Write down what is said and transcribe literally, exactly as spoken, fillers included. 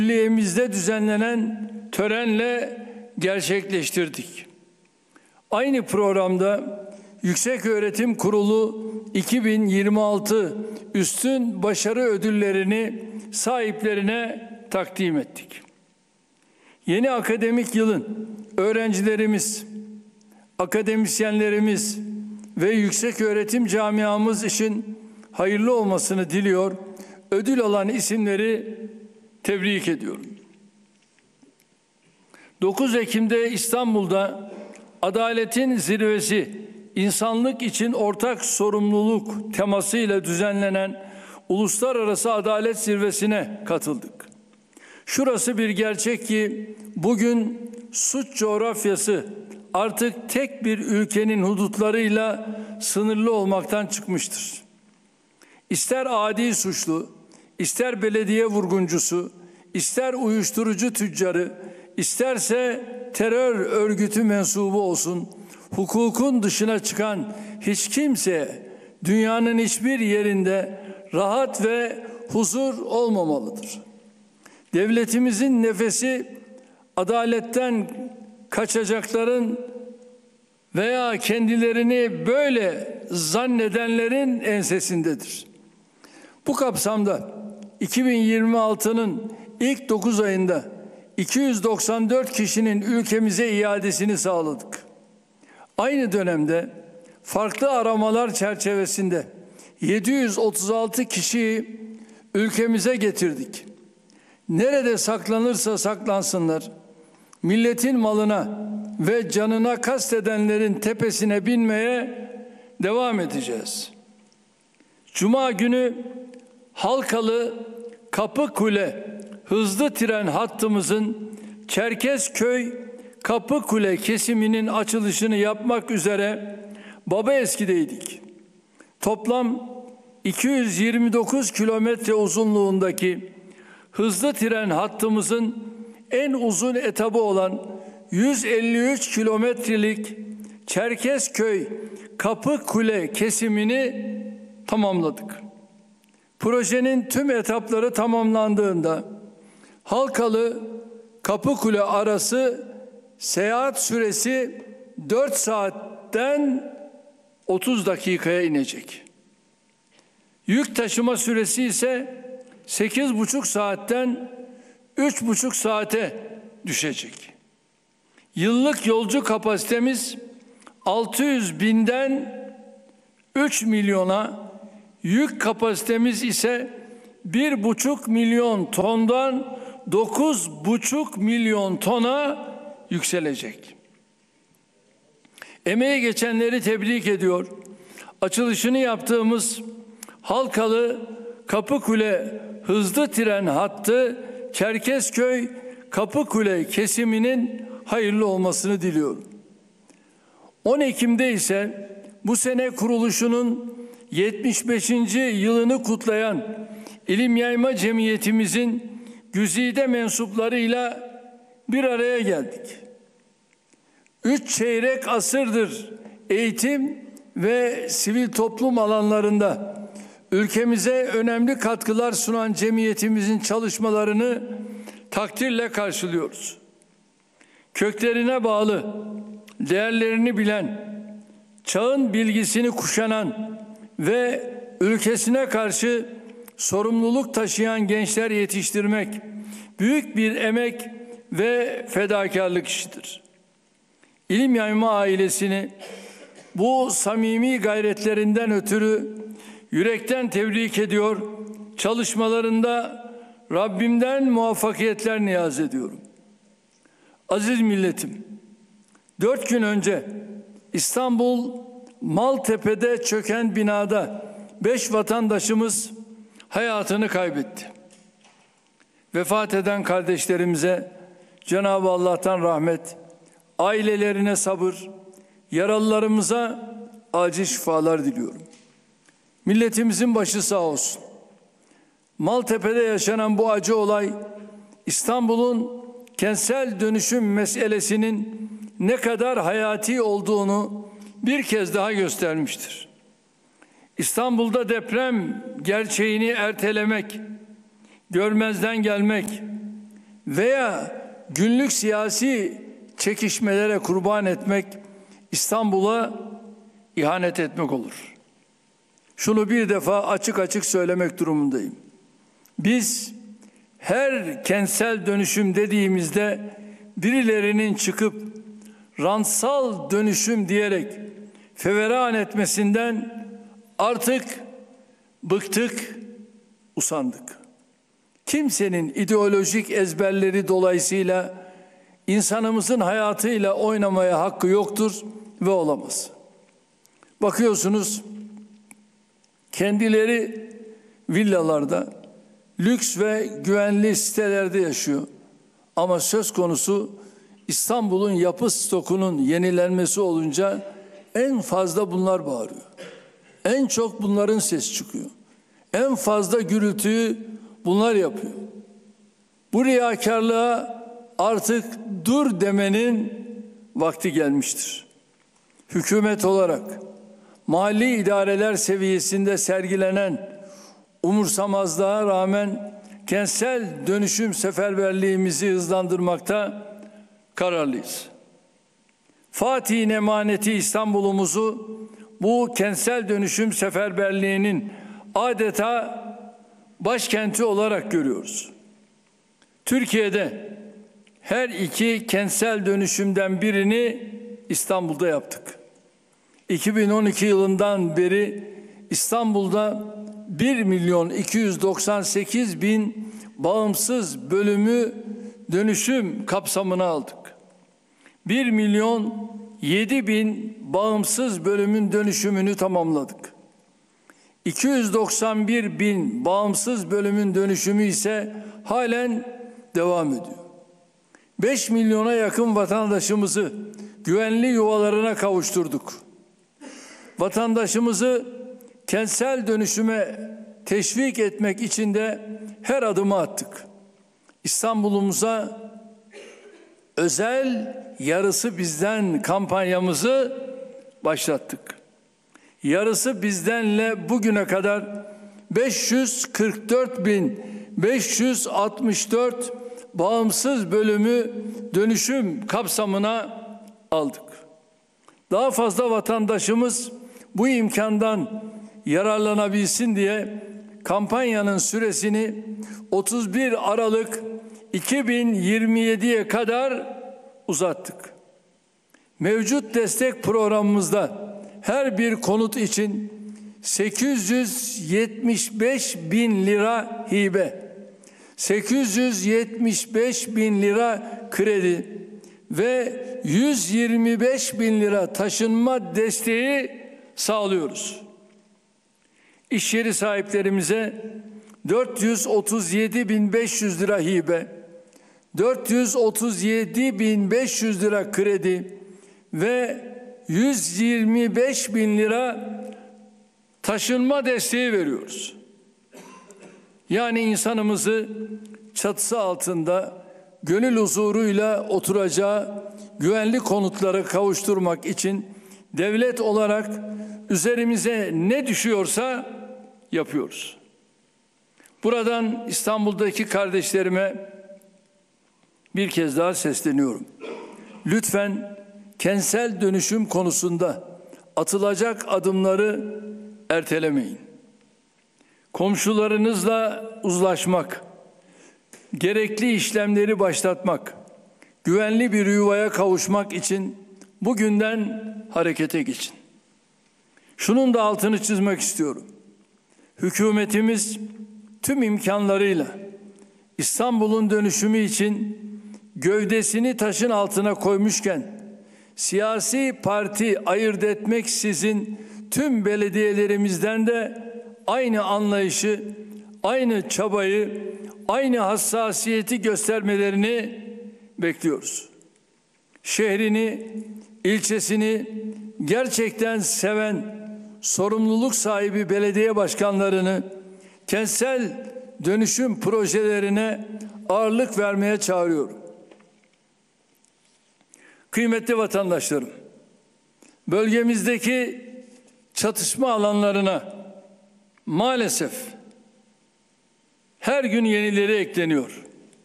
Külliyemizde düzenlenen törenle gerçekleştirdik. Aynı programda Yükseköğretim Kurulu iki bin yirmi altı Üstün Başarı Ödüllerini sahiplerine takdim ettik. Yeni akademik yılın öğrencilerimiz, akademisyenlerimiz ve yükseköğretim camiamız için hayırlı olmasını diliyor, ödül alan isimleri tebrik ediyorum. dokuz Ekim'de İstanbul'da Adaletin Zirvesi, İnsanlık için Ortak Sorumluluk temasıyla düzenlenen Uluslararası Adalet Zirvesi'ne katıldık. Şurası bir gerçek ki bugün suç coğrafyası artık tek bir ülkenin hudutlarıyla sınırlı olmaktan çıkmıştır. İster adi suçlu, ister belediye vurguncusu, ister uyuşturucu tüccarı, isterse terör örgütü mensubu olsun, hukukun dışına çıkan hiç kimse dünyanın hiçbir yerinde rahat ve huzur olmamalıdır. Devletimizin nefesi adaletten kaçacakların veya kendilerini böyle zannedenlerin ensesindedir. Bu kapsamda iki bin yirmi altının ilk dokuz ayında iki yüz doksan dört kişinin ülkemize iadesini sağladık. Aynı dönemde farklı aramalar çerçevesinde yedi yüz otuz altı kişiyi ülkemize getirdik. Nerede saklanırsa saklansınlar, milletin malına ve canına kastedenlerin tepesine binmeye devam edeceğiz. Cuma günü Halkalı Kapıkule hızlı tren hattımızın Çerkezköy Kapıkule kesiminin açılışını yapmak üzere Babaeski'deydik. Toplam iki yüz yirmi dokuz kilometre uzunluğundaki hızlı tren hattımızın en uzun etabı olan yüz elli üç kilometrelik Çerkezköy Kapıkule kesimini tamamladık. Projenin tüm etapları tamamlandığında Halkalı Kapıkule arası seyahat süresi dört saatten otuz dakikaya inecek. Yük taşıma süresi ise sekiz buçuk saatten üç buçuk saate düşecek. Yıllık yolcu kapasitemiz altı yüz binden üç milyona, yük kapasitemiz ise bir buçuk milyon tondan dokuz buçuk milyon tona yükselecek. Emeği geçenleri tebrik ediyor. Açılışını yaptığımız Halkalı Kapıkule hızlı tren hattı Çerkezköy Kapıkule kesiminin hayırlı olmasını diliyorum. on Ekim'de ise bu sene kuruluşunun yetmiş beşinci yılını kutlayan İlim Yayma Cemiyetimizin güzide mensuplarıyla bir araya geldik. Üç çeyrek asırdır eğitim ve sivil toplum alanlarında ülkemize önemli katkılar sunan cemiyetimizin çalışmalarını takdirle karşılıyoruz. Köklerine bağlı, değerlerini bilen, çağın bilgisini kuşanan ve ülkesine karşı sorumluluk taşıyan gençler yetiştirmek büyük bir emek ve fedakarlık işidir. İlim Yayma ailesini bu samimi gayretlerinden ötürü yürekten tebrik ediyor, çalışmalarında Rabbimden muvaffakiyetler niyaz ediyorum. Aziz milletim, dört gün önce İstanbul Maltepe'de çöken binada beş vatandaşımız hayatını kaybetti. Vefat eden kardeşlerimize Cenab-ı Allah'tan rahmet, ailelerine sabır, yaralılarımıza acil şifalar diliyorum. Milletimizin başı sağ olsun. Maltepe'de yaşanan bu acı olay İstanbul'un kentsel dönüşüm meselesinin ne kadar hayati olduğunu bir kez daha göstermiştir. İstanbul'da deprem gerçeğini ertelemek, görmezden gelmek, veya günlük siyasi çekişmelere kurban etmek İstanbul'a ihanet etmek olur. Şunu bir defa açık açık söylemek durumundayım. Biz her kentsel dönüşüm dediğimizde birilerinin çıkıp rantsal dönüşüm diyerek feveran etmesinden artık bıktık, usandık. Kimsenin ideolojik ezberleri dolayısıyla insanımızın hayatıyla oynamaya hakkı yoktur ve olamaz. Bakıyorsunuz, kendileri villalarda, lüks ve güvenli sitelerde yaşıyor. Ama söz konusu İstanbul'un yapı stokunun yenilenmesi olunca en fazla bunlar bağırıyor. En çok bunların sesi çıkıyor. En fazla gürültüyü bunlar yapıyor. Bu riyakarlığa artık dur demenin vakti gelmiştir. Hükümet olarak mali idareler seviyesinde sergilenen umursamazlığa rağmen kentsel dönüşüm seferberliğimizi hızlandırmakta kararlıyız. Fatih'in emaneti İstanbul'umuzu bu kentsel dönüşüm seferberliğinin adeta başkenti olarak görüyoruz. Türkiye'de her iki kentsel dönüşümden birini İstanbul'da yaptık. iki bin on iki yılından beri İstanbul'da bir milyon iki yüz doksan sekiz bin bağımsız bölümü dönüşüm kapsamına aldık. bir milyon yedi bin bağımsız bölümün dönüşümünü tamamladık. iki yüz doksan bir bin bağımsız bölümün dönüşümü ise halen devam ediyor. beş milyona yakın vatandaşımızı güvenli yuvalarına kavuşturduk. Vatandaşımızı kentsel dönüşüme teşvik etmek için de her adımı attık. İstanbul'umuza özel yarısı bizden kampanyamızı başlattık. Yarısı bizdenle bugüne kadar beş yüz kırk dört bin beş yüz altmış dört bağımsız bölümü dönüşüm kapsamına aldık. Daha fazla vatandaşımız bu imkandan yararlanabilsin diye kampanyanın süresini otuz bir Aralık iki bin yirmi yediye kadar uzattık. Mevcut destek programımızda her bir konut için sekiz yüz yetmiş beş bin lira hibe, sekiz yüz yetmiş beş bin lira kredi ve yüz yirmi beş bin lira taşınma desteği sağlıyoruz. İş yeri sahiplerimize dört yüz otuz yedi bin beş yüz lira hibe, dört yüz otuz yedi bin beş yüz lira kredi ve yüz yirmi beş bin lira taşınma desteği veriyoruz. Yani insanımızı çatısı altında gönül huzuruyla oturacağı güvenli konutlara kavuşturmak için devlet olarak üzerimize ne düşüyorsa yapıyoruz. Buradan İstanbul'daki kardeşlerime bir kez daha sesleniyorum. Lütfen kentsel dönüşüm konusunda atılacak adımları ertelemeyin. Komşularınızla uzlaşmak, gerekli işlemleri başlatmak, güvenli bir yuvaya kavuşmak için bugünden harekete geçin. Şunun da altını çizmek istiyorum. Hükümetimiz tüm imkanlarıyla İstanbul'un dönüşümü için gövdesini taşın altına koymuşken siyasi parti ayırt etmeksizin tüm belediyelerimizden de aynı anlayışı, aynı çabayı, aynı hassasiyeti göstermelerini bekliyoruz. Şehrini, ilçesini gerçekten seven, sorumluluk sahibi belediye başkanlarını kentsel dönüşüm projelerine ağırlık vermeye çağırıyorum. Kıymetli vatandaşlarım, bölgemizdeki çatışma alanlarına maalesef her gün yenileri ekleniyor.